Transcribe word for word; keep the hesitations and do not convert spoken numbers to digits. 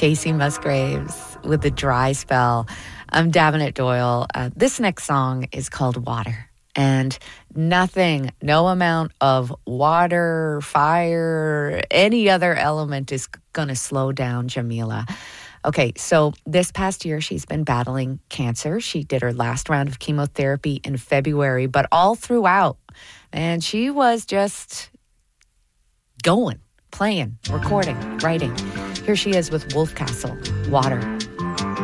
Casey Musgraves with The Dry Spell. I'm Davenant Doyle. Uh, this next song is called Water. And nothing, no amount of water, fire, any other element is going to slow down Jamila. Okay, so this past year, she's been battling cancer. She did her last round of chemotherapy in February, but all throughout, and she was just going, playing, recording, writing. Here she is with Wolf Castle, Water.